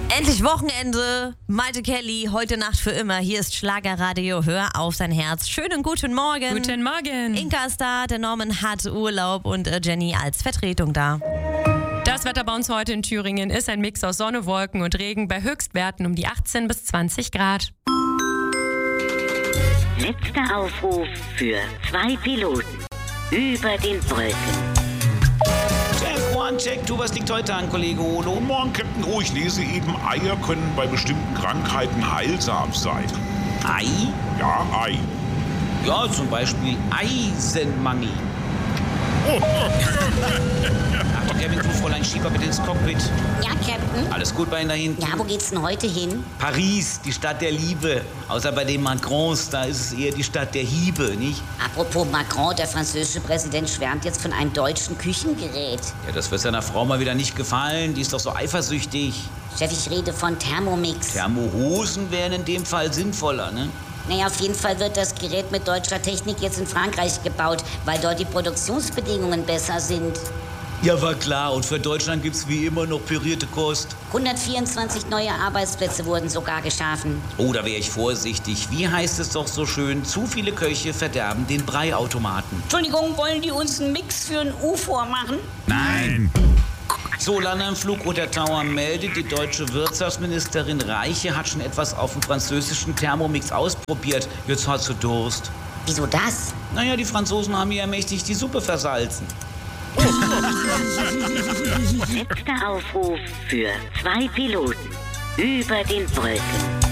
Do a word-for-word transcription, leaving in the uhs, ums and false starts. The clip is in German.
Endlich Wochenende. Malte Kelly, heute Nacht für immer. Hier ist Schlagerradio. Hör auf dein Herz. Schönen guten Morgen. Guten Morgen. Inka ist da, der Norman hat Urlaub und äh, Jenny als Vertretung da. Das Wetter bei uns heute in Thüringen ist ein Mix aus Sonne, Wolken und Regen bei Höchstwerten um die achtzehn bis zwanzig Grad. Letzter Aufruf für zwei Piloten über den Wolken. Check, one, check, two, was liegt heute an, Kollege Olo? Guten Morgen, Captain. Oh, ich lese eben, Eier können bei bestimmten Krankheiten heilsam sein. Ei? Ja, Ei. Ja, zum Beispiel Eisenmangel. Achtung, Kevin, du, Fräulein Schieber, bitte ins Cockpit. Ja, Captain? Alles gut bei Ihnen da hinten? Ja, wo geht's denn heute hin? Paris, die Stadt der Liebe. Außer bei den Macrons, da ist es eher die Stadt der Hiebe, nicht? Apropos Macron, der französische Präsident schwärmt jetzt von einem deutschen Küchengerät. Ja, das wird seiner Frau mal wieder nicht gefallen. Die ist doch so eifersüchtig. Chef, ich rede von Thermomix. Thermohosen wären in dem Fall sinnvoller, ne? Naja, auf jeden Fall wird das Gerät mit deutscher Technik jetzt in Frankreich gebaut, weil dort die Produktionsbedingungen besser sind. Ja, war klar. Und für Deutschland gibt's wie immer noch pürierte Kost. hundertvierundzwanzig neue Arbeitsplätze wurden sogar geschaffen. Oh, da wäre ich vorsichtig. Wie heißt es doch so schön? Zu viele Köche verderben den Breiautomaten. Entschuldigung, wollen die uns einen Mix für ein U vormachen? Nein. So, Landeanflug Roter Tower meldet, die deutsche Wirtschaftsministerin Reiche hat schon etwas auf dem französischen Thermomix ausprobiert. Jetzt hat sie Durst. Wieso das? Naja, die Franzosen haben ja mächtig die Suppe versalzen. Letzter Aufruf für zwei Piloten über den Wolken.